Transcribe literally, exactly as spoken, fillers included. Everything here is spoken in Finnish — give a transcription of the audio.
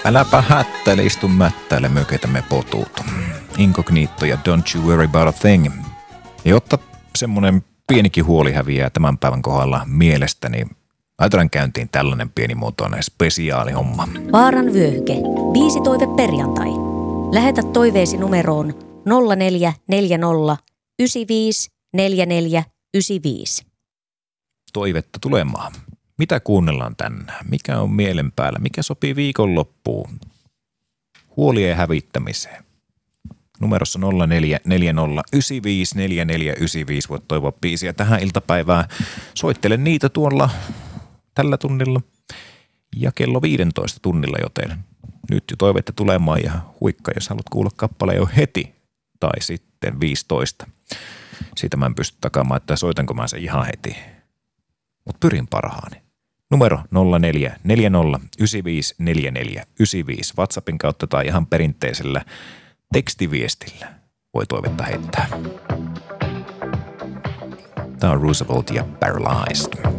Äläpä hättäile, istu mättäile, mökeitämme potuut. Incognito ja Don't You Worry About a Thing. Jotta semmonen pienikin huoli häviää tämän päivän kohdalla mielestäni, laitetaan käyntiin tällainen pienimuotoinen spesiaalihomma. Vaaran vyöhyke. Biisi toive perjantai. Lähetä toiveesi numeroon nolla neljä neljä nolla yhdeksän viisi neljä neljä yhdeksän viisi. Toivetta tulemaan. Mitä kuunnellaan tänään? Mikä on mielen päällä? Mikä sopii viikonloppuun? Huolien hävittämiseen. Numerossa nolla neljä neljä nolla yhdeksän viisi neljä neljä yhdeksän viisi voit toivoa biisiä tähän iltapäivään. Soittele niitä tuolla tällä tunnilla ja kello viisitoista tunnilla, joten nyt jo toivette tulemaan ja huikka, jos haluat kuulla kappaleen jo heti tai sitten viisitoista. Siitä mä en pysty takaamaan, että soitanko mä sen ihan heti, mutta pyrin parhaani. Numero nolla neljä neljä nolla yhdeksän viisi neljä neljä yhdeksän viisi WhatsAppin kautta tai ihan perinteisellä tekstiviestillä voi toivetta heittää. Tämä on Roosevelt ja Paralyzed.